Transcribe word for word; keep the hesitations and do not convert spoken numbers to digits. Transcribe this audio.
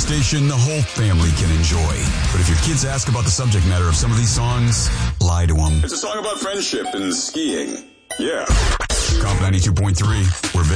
station the whole family can enjoy. But if your kids ask about the subject matter of some of these songs, lie to them. It's a song about friendship and skiing. Yeah. Comp ninety-two point three. We're